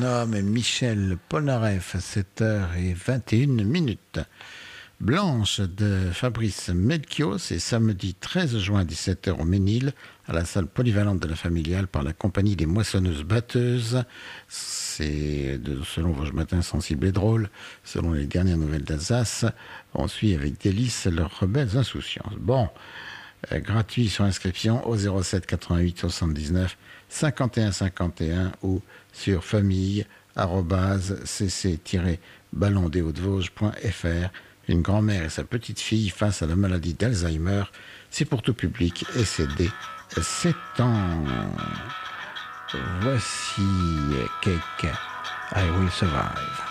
Bonhomme et Michel Polnareff, 7h21. Blanche de Fabrice Melchior, c'est samedi 13 juin 17h au Ménil, à la salle polyvalente de la Familiale par la compagnie des Moissonneuses-Batteuses. C'est selon Vosges Matin sensible et drôle, selon les dernières nouvelles d'Alsace. On suit avec délice leurs rebelles insouciances. Bon, gratuit sur inscription au 07 88 79 51 51 ou sur famille@cc-ballondeshauts-de-vosges.fr. Une grand-mère et sa petite-fille face à la maladie d'Alzheimer. C'est pour tout public et c'est dès 7 ans. Voici Cake, I Will Survive.